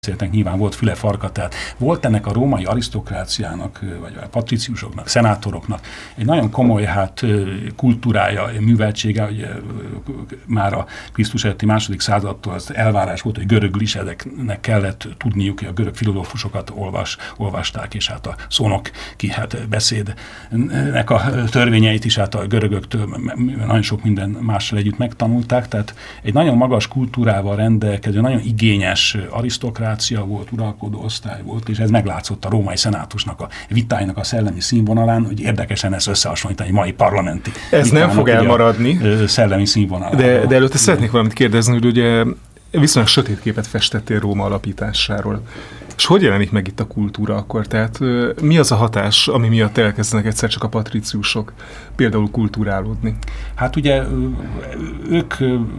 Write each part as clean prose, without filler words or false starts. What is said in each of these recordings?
beszéltek, nyilván volt füle farka, tehát volt ennek a római arisztokráciának, vagy a patriciusoknak, szenátoroknak egy nagyon komoly kultúrája, műveltsége, hogy már a Krisztus előtti II. Századtól az elvárás volt, hogy görög lisedeknek kellett tudniuk, hogy a görög filozófusokat olvasták, és a szónoki beszédnek a törvényeit is a görögöktől nagyon sok minden mással együtt megtanulták, tehát egy nagyon magas kultúrával rendelkező, nagyon igényes arisztokrácia volt, uralkodó osztály volt, és ez meglátszott a római szenátusnak a vitáinak a szellemi színvonalán, hogy érdekesen ezt összehasonlítani egy mai parlamenti ez nem fog elmaradni. Szellemi színvonalán. De előtte szeretnék valamit kérdezni, hogy ugye viszonylag sötét képet festettél Róma alapításáról. És hogy jelenik meg itt a kultúra akkor? Tehát mi az a hatás, ami miatt elkezdenek egyszer csak a patriciusok például kulturálódni? Hát ugye ők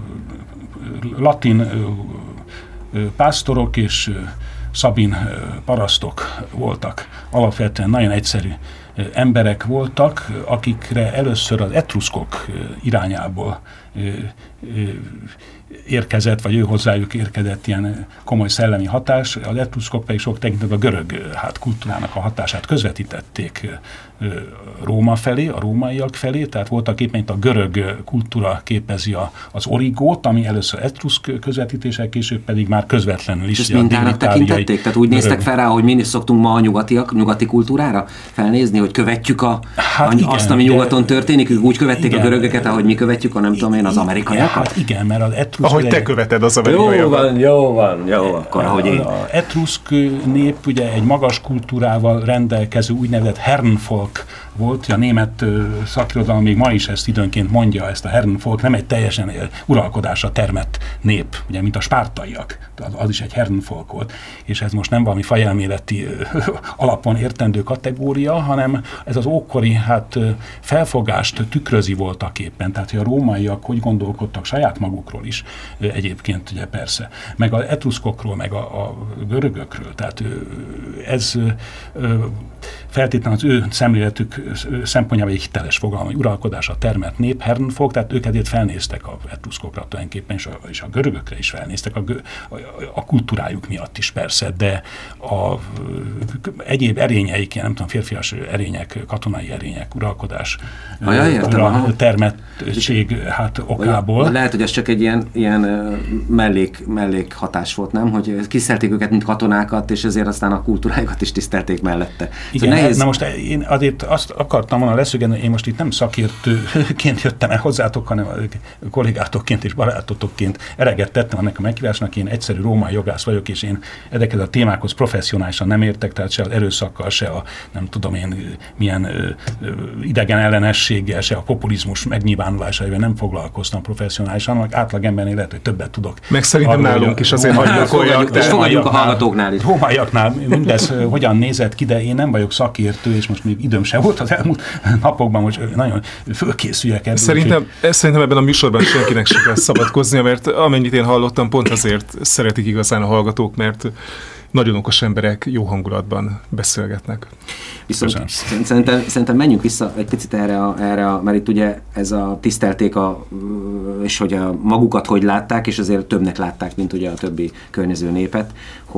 latin pásztorok és szabin parasztok voltak. Alapvetően nagyon egyszerű emberek voltak, akikre először az etruszkok irányából érkezett, vagy ő hozzájuk érkezett ilyen komoly szellemi hatás. Az etruszkok pedig sok tekintetben a görög kultúrának a hatását közvetítették Róma felé, a rómaiak felé, tehát voltak éppen itt a görög kultúra képezi az origót, ami először etruszk közvetítések, később pedig már közvetlenül is. És mintának tekintették? Tehát úgy néztek fel rá, hogy mi szoktunk ma a nyugati kultúrára felnézni, hogy követjük azt, ami nyugaton történik, ők úgy követték a görögöket, ahogy mi követjük, nem tudom én, az amerikaiakat? Hát igen, mert az etruszk... Ahogy te követed az amerikaiakat. Jó van, akkor ahogy én. Az etruszk nép ugye egy magas kultúrával rendelkező úgynevezett Herrenvolk volt, a német szakirodalom még ma is ezt időnként mondja, ezt a Herrenvolk nem egy teljesen uralkodásra termett nép, ugye, mint a spártaiak, az is egy Herrenvolk volt, és ez most nem valami fajelméleti alapon értendő kategória, hanem ez az ókori felfogást tükrözi voltak éppen, tehát hogy a rómaiak hogy gondolkodtak saját magukról is egyébként, ugye persze, meg az etruszkokról, meg a görögökről, tehát ez feltétlenül az ő szemléletük szempontjából egy hiteles fogalom, hogy uralkodásra termett nép, Herrenvolk, tehát ők ezért felnéztek a etruszkokra tulajdonképpen, és a görögökre is felnéztek, a kultúrájuk miatt is persze, de a egyéb erényeik, nem tudom, férfias erények, katonai erények, uralkodás, termettség okából. Lehet, hogy ez csak egy ilyen mellékhatás volt, nem? Hogy tisztelték őket, mint katonákat, és ezért aztán a kultúrájukat is tisztelték mellette. Igen, na most én azért azt akartam volna leszögezni, én most itt nem szakértőként jöttem el hozzátok, hanem kollégátokként és barátotokként eleget tettem ennek a meghívásnak. Én egyszerű római jogász vagyok, és én ezekhez a témákhoz professzionálisan nem értek, tehát se az erőszakkal, se a nem tudom én milyen idegen ellenességgel, se a populizmus megnyilvánulásaival nem foglalkoztam professzionálisan, hanem átlag embernél lehet, hogy többet tudok. Meg szerintem nálunk is azért hagyjakoljak. És fogadjunk a hallgatóknál is. Rómaiaknál mindez hogyan nézett ki, de én nem vagyok szakértő, és most még időm se volt az elmúlt napokban, hogy nagyon fölkészüljek ebből. Szerintem ebben a műsorban senkinek se kell szabadkoznia, mert amennyit én hallottam, pont azért szeretik igazán a hallgatók, mert nagyon okos emberek jó hangulatban beszélgetnek. Viszont szerintem menjünk vissza egy picit erre, mert itt ugye ez a tisztelték, és hogy magukat hogy látták, és azért többnek látták, mint ugye a többi környező népet,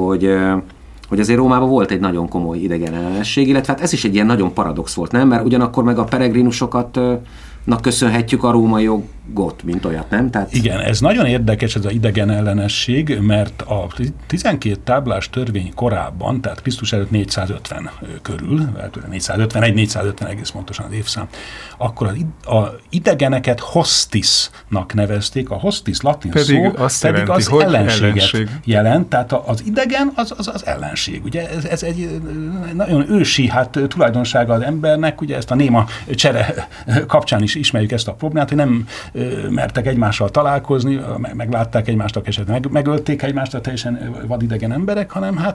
hogy azért Rómában volt egy nagyon komoly idegenellenesség, illetve hát ez is egy ilyen nagyon paradox volt, nem? Mert ugyanakkor meg a peregrinusokat köszönhetjük a római jogot, mint olyat, nem? Tehát... Igen, ez nagyon érdekes ez az idegen ellenesség, mert a 12 táblás törvény korábban, tehát Krisztus előtt 450 körül, 451-450 egész pontosan az évszám, akkor az idegeneket hostisnak nevezték, a hostis latin szó pedig az ellenséget jelent, tehát az idegen az ellenség. Ugye ez egy nagyon ősi tulajdonsága az embernek, ugye ezt a néma csere kapcsán is ismerjük ezt a problémát, hogy nem mertek egymással találkozni, meglátták egymást, esetleg megölték egymást a teljesen vadidegen emberek, hanem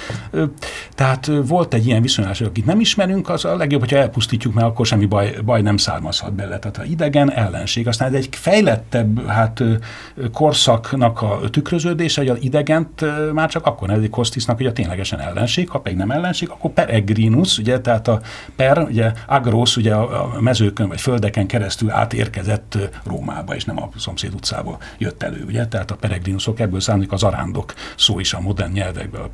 tehát volt egy ilyen viszonyulás, akit nem ismerünk, az a legjobb, hogyha elpusztítjuk, mert akkor semmi baj nem származhat belőle. Tehát az idegen ellenség. Aztán ez egy fejlettebb korszaknak a tükröződése, hogy az idegent már csak akkor nevezik hostisnak, hogy a ténylegesen ellenség, ha pedig nem ellenség, akkor peregrinus, ugye, tehát a per, ugye agros, ugye a mezőkön vagy földeken keresztül átérkezett Rómába, és nem a szomszéd utcából jött elő, ugye? Tehát a peregrinusok, ebből származik az arándok szó is a modern nyelvekben, a